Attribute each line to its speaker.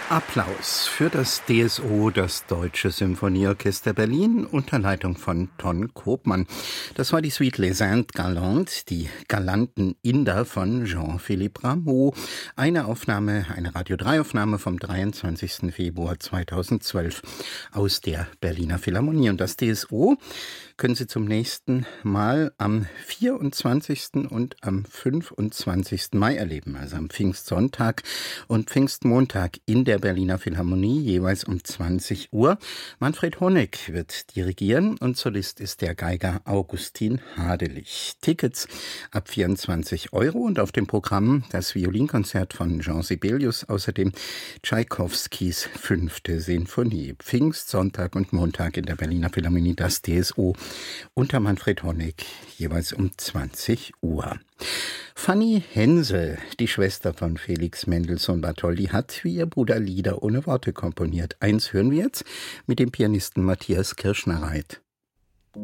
Speaker 1: Applaus für das DSO, das Deutsche Symphonieorchester Berlin, unter Leitung von Ton Koopman. Das war die Suite Les Indes Galantes, die galanten Inder von Jean-Philippe Rameau. Eine Radio 3 Aufnahme vom 23. Februar 2012 aus der Berliner Philharmonie. Und das DSO können Sie zum nächsten Mal am 24. und am 25. Mai erleben, also am Pfingstsonntag und Pfingstmontag in der Berliner Philharmonie, jeweils um 20 Uhr. Manfred Honeck wird dirigieren und Solist ist der Geiger Augustin Hadelich. Tickets ab 24 € und auf dem Programm das Violinkonzert von Jean Sibelius, außerdem Tschaikowskis 5. Sinfonie. Pfingstsonntag und Montag in der Berliner Philharmonie, das DSO unter Manfred Honeck, jeweils um 20 Uhr. Fanny Hensel, die Schwester von Felix Mendelssohn Bartholdy, hat wie ihr Bruder Lieder ohne Worte komponiert. Eins hören wir jetzt mit dem Pianisten Matthias Kirschner-Reit.